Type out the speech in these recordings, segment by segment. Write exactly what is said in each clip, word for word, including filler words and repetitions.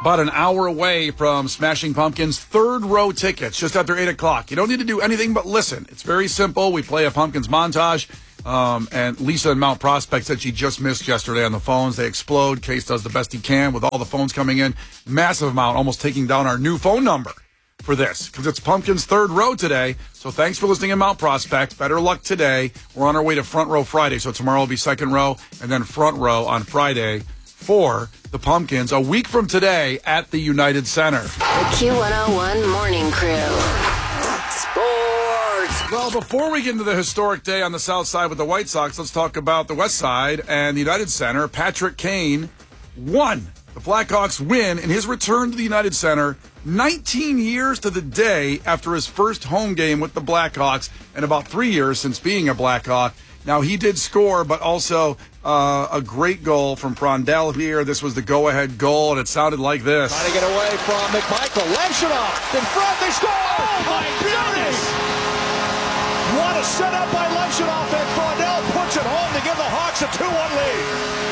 about an hour away from Smashing Pumpkins' third row tickets, just after eight o'clock. You don't need to do anything but listen. It's very simple. We play a Pumpkins montage, um, and Lisa in Mount Prospect said she just missed yesterday on the phones. They explode. Case does the best he can with all the phones coming in. Massive amount, almost taking down our new phone number for this, because it's Pumpkins' third row today. So thanks for listening in Mount Prospect. Better luck today. We're on our way to Front Row Friday, so tomorrow will be second row, and then Front Row on Friday for the Pumpkins a week from today at the United Center. The Q one oh one Morning Crew. Sports. Well, before we get into the historic day on the South Side with the White Sox, let's talk about the West Side and the United Center. Patrick Kane won. The Blackhawks win in his return to the United Center nineteen years to the day after his first home game with the Blackhawks, and about three years since being a Blackhawk. Now, he did score, but also uh, a great goal from Frondell here. This was the go-ahead goal, and it sounded like this. Trying to get away from McMichael. Levshunov in front. They score! Oh, my goodness! What a setup by Levshunov, and Frondell puts it home to give the Hawks a two one lead.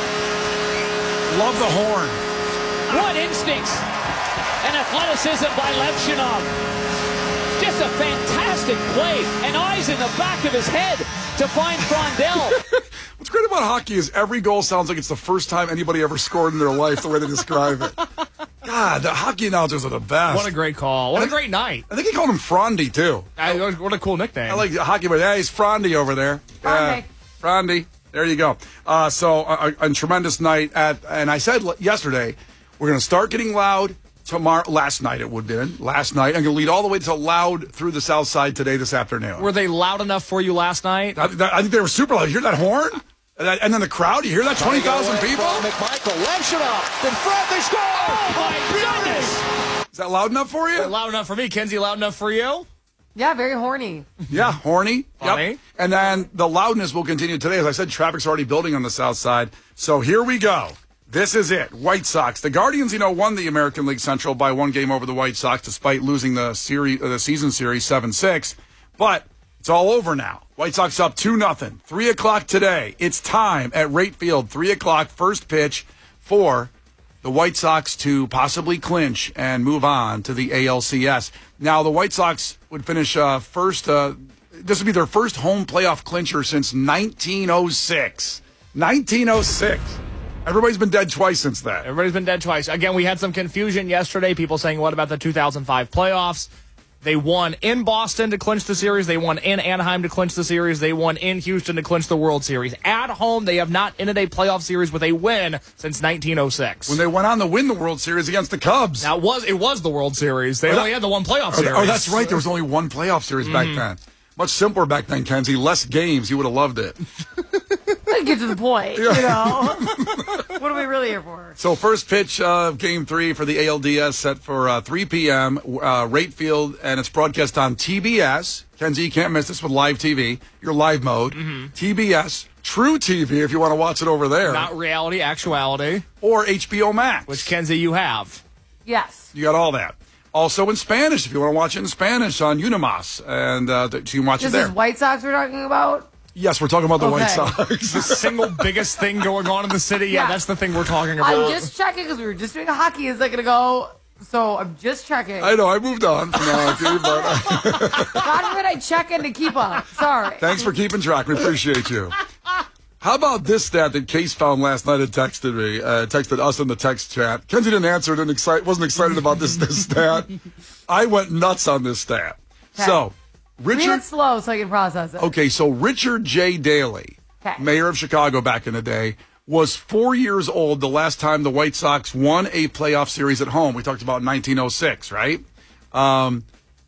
Love the horn. What instincts and athleticism by Levshunov. Just a fantastic play, and eyes in the back of his head to find Frondell. What's great about hockey is every goal sounds like it's the first time anybody ever scored in their life, the way they describe it. God, the hockey announcers are the best. What a great call. What I a great night. I think he called him Frondy, too. I, what a cool nickname. I like hockey, but yeah, he's Frondy over there. Frondy. Yeah, Frondy. There you go. Uh, so, a, a, a tremendous night. At, and I said yesterday, we're going to start getting loud tomorrow. Last night it would have been. Last night. I'm going to lead all the way to loud through the South Side today, this afternoon. Were they loud enough for you last night? I, I think they were super loud. You hear that horn? And, that, and then the crowd, you hear that? twenty thousand people? McMichael. Levshunov in front. They score! Oh, my goodness! Is that loud enough for you? Loud enough for me. Kenzie, loud enough for you? Yeah, very horny. Yeah, horny. Horny. Yep. And then the loudness will continue today. As I said, traffic's already building on the South Side. So here we go. This is it. White Sox. The Guardians, you know, won the American League Central by one game over the White Sox, despite losing the series, uh, the season series seven six. But it's all over now. White Sox up two nothing. Three o'clock today. It's time at Rate Field. Three o'clock, first pitch for the White Sox to possibly clinch and move on to the A L C S. Now, the White Sox would finish uh, first. Uh, this would be their first home playoff clincher since nineteen oh six. nineteen oh six. Everybody's been dead twice since then. Everybody's been dead twice. Again, we had some confusion yesterday. People saying, what about the two thousand five playoffs? They won in Boston to clinch the series. They won in Anaheim to clinch the series. They won in Houston to clinch the World Series. At home, they have not ended a playoff series with a win since nineteen oh six. When they went on to win the World Series against the Cubs. Now, it was, it was the World Series. They Oh, only that- had the one playoff Oh, series. oh, that's right. There was only one playoff series back Mm-hmm. then. Much simpler back then, Kenzie. Less games. You would have loved it. Let's get to the point, you know. What are we really here for? So first pitch of Game three for the A L D S set for uh, three p.m. Uh, Rate Field, and it's broadcast on T B S. Kenzie, you can't miss this with live T V. Your live mode. Mm-hmm. T B S, True T V if you want to watch it over there. Not reality, actuality. Or H B O Max. Which, Kenzie, you have. Yes. You got all that. Also in Spanish, if you want to watch it in Spanish on Unimas. And uh, so you can watch This it there. is White Sox we're talking about? Yes, we're talking about the White Okay. Sox. The single biggest thing going on in the city. Yeah, Yeah. that's the thing we're talking about. I'm just checking because we were just doing a hockey a second ago. So I'm just checking. I know, I moved on from hockey, but God forbid I check in to keep up. Sorry. thanks for keeping track. We appreciate you. How about this stat that Case found last night and texted me, uh, texted us in the text chat. Kenzie didn't answer, didn't excite, wasn't excited about this, this stat. I went nuts on this stat. Okay. So, Read Richard, it slow so I can process it. okay, so Richard J. Daley, Okay. mayor of Chicago back in the day, was four years old the last time the White Sox won a playoff series at home. We talked about nineteen oh six, right? Um,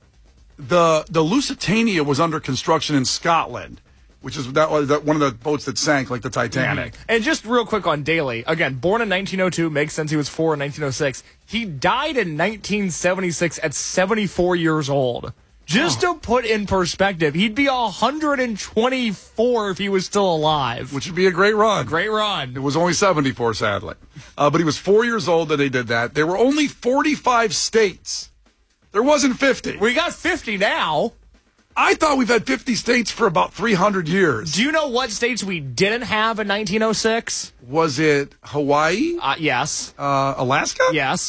the the Lusitania was under construction in Scotland, which is that was one of the boats that sank like the Titanic. Mm-hmm. And just real quick on Daly, again, born in nineteen oh two, makes sense he was four in nineteen oh six. He died in nineteen seventy-six at seventy-four years old. Just Oh. to put in perspective, he'd be one hundred twenty-four if he was still alive. Which would be a great run. Great run. It was only seventy-four, sadly. Uh, but he was four years old that they did that. There were only forty-five states. There wasn't fifty. We got fifty now. I thought we've had fifty states for about three hundred years. Do you know what states we didn't have in nineteen oh six? Was it Hawaii? Uh, yes. Uh, Alaska? Yes.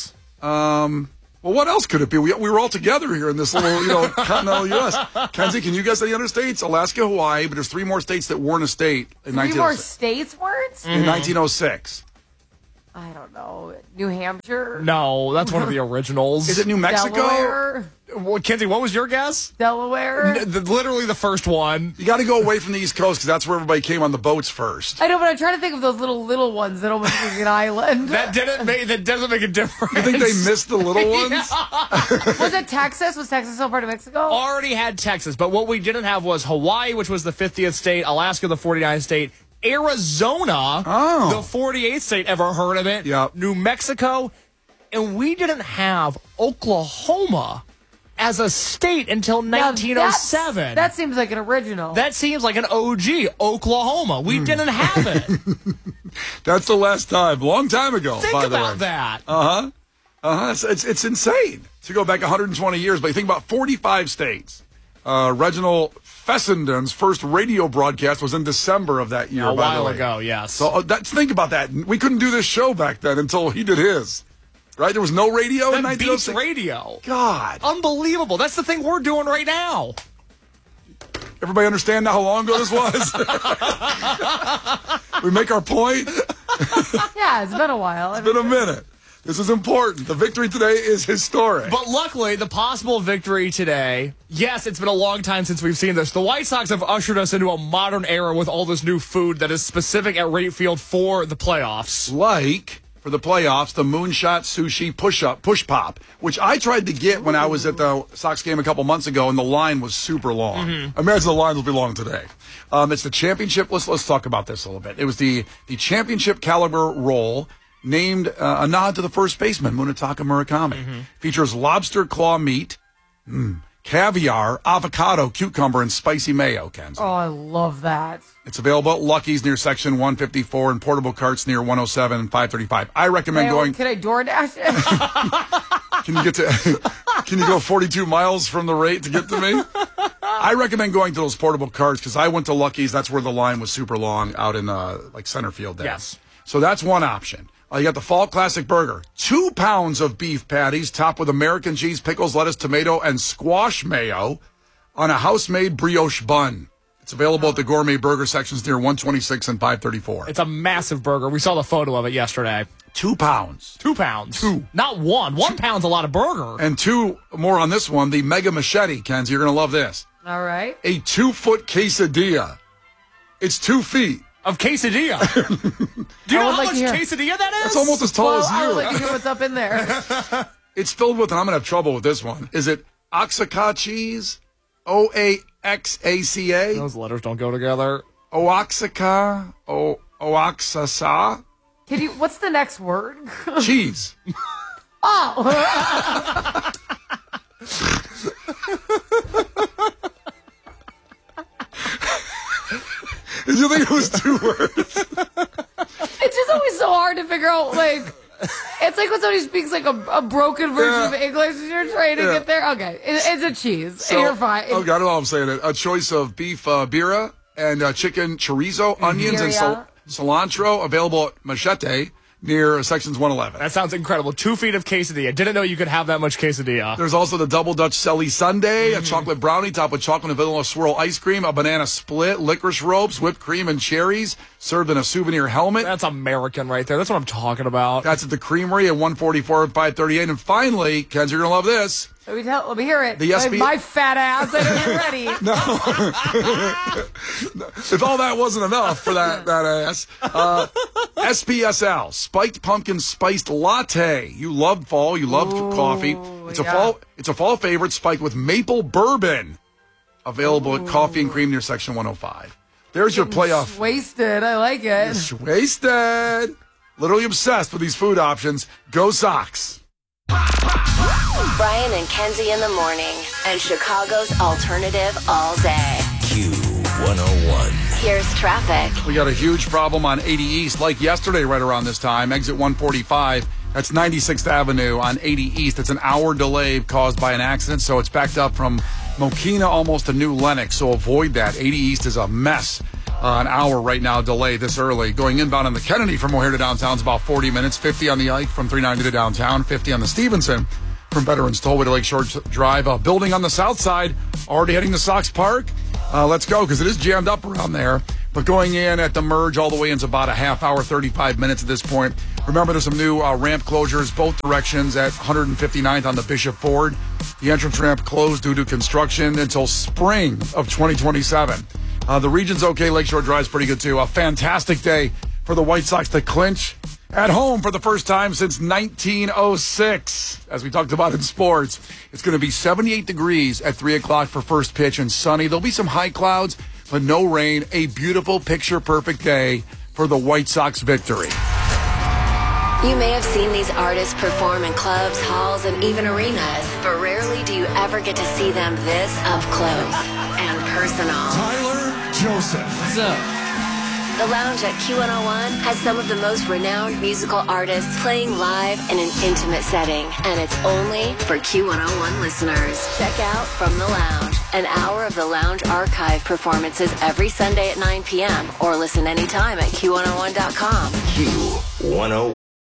Um, well, what else could it be? We, we were all together here in this little, you know, continental U S Kenzie, can you guess any other states? Alaska, Hawaii, but there's three more states that weren't a state in Three nineteen oh six. more states weren't? In mm-hmm. nineteen oh six. I don't know. New Hampshire? No, that's one of the originals. Is it New Mexico? Delaware? Well, Kenzie, what was your guess? Delaware? N- the, literally the first one. You got to go away from the East Coast because that's where everybody came on the boats first. I know, but I'm trying to think of those little, little ones that almost look like an island. That didn't make, that doesn't make a difference. You think they missed the little ones? Was it Texas? Was Texas still part of Mexico? Already had Texas, but what we didn't have was Hawaii, which was the fiftieth state, Alaska, the forty-ninth state, Arizona, oh. the forty-eighth state. Ever heard of it? Yep. New Mexico, and we didn't have Oklahoma as a state until nineteen oh seven. That seems like an original. That seems like an O G, Oklahoma. We mm. didn't have it. That's the last time, long time ago. Think by the about way. that. Uh huh. Uh huh. It's, it's it's insane to go back one hundred twenty years, but you think about forty-five states. Uh, Reginald Fessenden's first radio broadcast was in December of that year. A by while the way. ago, yes. So uh, that's, think about that. We couldn't do this show back then until he did his. Right? There was no radio that in nineteen oh six. Beats radio. God. Unbelievable. That's the thing we're doing right now. Everybody understand now how long ago this was? We make our point? Yeah, it's been a while. It's been a minute. This is important. The victory today is historic. But luckily, the possible victory today, yes, it's been a long time since we've seen this. The White Sox have ushered us into a modern era with all this new food that is specific at Rate Field for the playoffs. Like, for the playoffs, the Moonshot Sushi Push-Up, Push Pop, which I tried to get when I was at the Sox game a couple months ago, and the line was super long. Mm-hmm. Imagine the line will be long today. Um, it's the championship. Let's, let's talk about this a little bit. It was the, the championship caliber roll, named uh, a nod to the first baseman, Munetaka Murakami. Mm-hmm. Features lobster claw meat, mm, caviar, avocado, cucumber, and spicy mayo, Kenzie. Oh, I love that. It's available at Lucky's near section one fifty-four and portable carts near one oh seven and five thirty-five. I recommend Hey, going... Can I DoorDash it? Can you get to... Can you go forty-two miles from the rate to get to me? I recommend going to those portable carts because I went to Lucky's. That's where the line was super long out in uh, like center field there. Yes. So that's one option. Uh, you got the Fall Classic Burger. Two pounds of beef patties topped with American cheese, pickles, lettuce, tomato, and squash mayo on a house-made brioche bun. It's available at the gourmet burger sections near one twenty-six and five thirty-four. It's a massive burger. We saw the photo of it yesterday. Two pounds. Two pounds. Two. Not one. One pound's a lot of burger. And two more on this one, the Mega Machete, Kenzie. You're going to love this. All right. A two-foot quesadilla. It's two feet. Of quesadilla. Do you I know would how like much to hear- quesadilla that is? It's almost as tall Well, as I would you. like to hear what's up in there. It's filled with, and I'm going to have trouble with this one. Is it Oaxaca cheese? O A X A C A? Those letters don't go together. Oaxaca? O Oaxaca? Can you? What's the next word? Cheese. Oh. Did you think it was two words? It's just always so hard to figure out, like, it's like when somebody speaks like a, a broken version Yeah. of English and you're trying to Yeah. get there. Okay, it, it's a cheese. So, you're fine. Okay, I don't know how I'm saying it. A choice of beef uh, birria and uh, chicken chorizo, onions, and Birria. cil- cilantro available at Machete near sections one eleven. That sounds incredible. Two feet of quesadilla. Didn't know you could have that much quesadilla. There's also the Double Dutch Selly Sundae, a chocolate brownie topped with chocolate and vanilla swirl ice cream, a banana split, licorice ropes, whipped cream, and cherries, served in a souvenir helmet. That's American right there. That's what I'm talking about. That's at the Creamery at one forty-four and five thirty-eight. And finally, Kenzie, you're going to love this. Let me, tell, let me hear it. The S B- My fat ass. I know you're ready. If all that wasn't enough for that, that ass. Uh, S P S L, Spiked Pumpkin Spiced Latte. You love fall. You love Ooh, coffee. It's a yeah. fall It's a fall favorite spiked with maple bourbon. Available Ooh. at Coffee and Cream near section one oh five. There's your playoff. Wasted. I like it. It's wasted. Literally obsessed with these food options. Go Sox. Brian and Kenzie in the morning, and Chicago's alternative all day. Q one oh one. Here's traffic. We got a huge problem on eighty East, like yesterday right around this time. Exit one forty-five. That's ninety-sixth Avenue on eighty East. It's an hour delay caused by an accident, so it's backed up from Mokina almost to New Lenox, so avoid that. eighty East is a mess. Uh, an hour right now delay this early. Going inbound on the Kennedy from O'Hare to downtown is about forty minutes. fifty on the Ike from three ninety to downtown. fifty on the Stevenson from Veterans Tollway to Lakeshore Drive. Uh, building on the south side, already heading to Sox Park. Uh, let's go, because it is jammed up around there. But going in at the merge all the way in is about a half hour, thirty-five minutes at this point. Remember, there's some new uh, ramp closures both directions at one fifty-ninth on the Bishop Ford. The entrance ramp closed due to construction until spring of twenty twenty-seven. Uh, the region's okay. Lakeshore Drive's pretty good, too. A fantastic day for the White Sox to clinch at home for the first time since nineteen oh six. As we talked about in sports, it's going to be seventy-eight degrees at three o'clock for first pitch and sunny. There'll be some high clouds, but no rain. A beautiful, picture-perfect day for the White Sox victory. You may have seen these artists perform in clubs, halls, and even arenas, but rarely do you ever get to see them this up close and personal. Tyler Joseph. What's up? The Lounge at Q one oh one has some of the most renowned musical artists playing live in an intimate setting, and it's only for Q one oh one listeners. Check out From the Lounge, an hour of the Lounge archive performances every Sunday at nine p.m. or listen anytime at Q one oh one dot com. Q one oh one.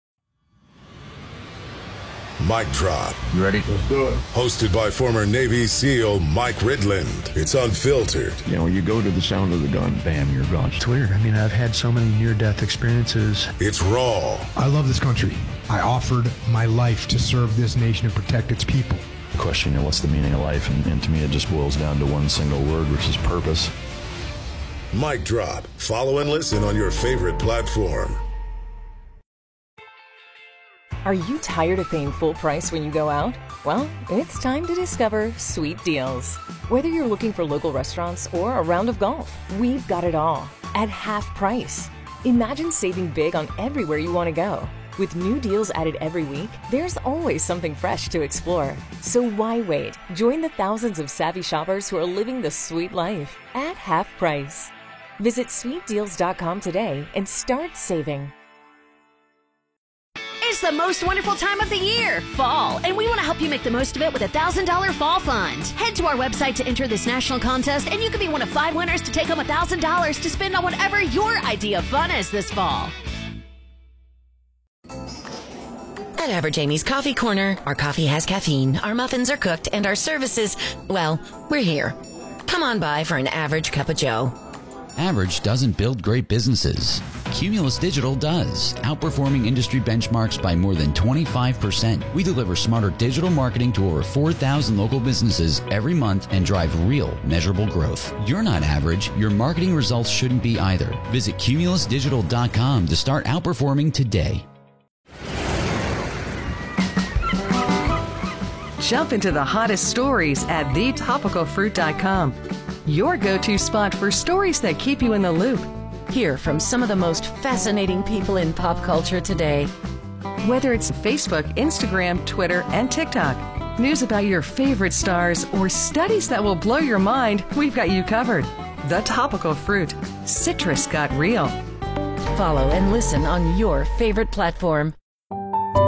Mic Drop. You ready? Let's do it. Hosted by former Navy SEAL Mike Ridland. It's unfiltered. You know, you go to the sound of the gun, bam, you're gone. It's weird. I mean, I've had so many near-death experiences. It's raw. I love this country. I offered my life to serve this nation and protect its people. The question, you know, what's the meaning of life? And, and to me, it just boils down to one single word, which is purpose. Mic Drop. Follow and listen on your favorite platform. Are you tired of paying full price when you go out? Well, it's time to discover Sweet Deals. Whether you're looking for local restaurants or a round of golf, we've got it all at half price. Imagine saving big on everywhere you want to go. With new deals added every week, there's always something fresh to explore. So why wait? Join the thousands of savvy shoppers who are living the sweet life at half price. Visit sweet deals dot com today and start saving. It's the most wonderful time of the year, fall, and we want to help you make the most of it with a one thousand dollars Fall Fund. Head to our website to enter this national contest, and you can be one of five winners to take home one thousand dollars to spend on whatever your idea of fun is this fall. At Average Amy's Coffee Corner, our coffee has caffeine, our muffins are cooked, and our services, well, we're here. Come on by for an average cup of joe. Average doesn't build great businesses. Cumulus Digital does, outperforming industry benchmarks by more than twenty-five percent. We deliver smarter digital marketing to over four thousand local businesses every month and drive real, measurable growth. You're not average. Your marketing results shouldn't be either. Visit cumulus digital dot com to start outperforming today. Jump into the hottest stories at the topical fruit dot com. Your go-to spot for stories that keep you in the loop. Hear from some of the most fascinating people in pop culture today. Whether it's Facebook, Instagram, Twitter, and TikTok, news about your favorite stars, or studies that will blow your mind, we've got you covered. The Topical Fruit. Citrus got real. Follow and listen on your favorite platform.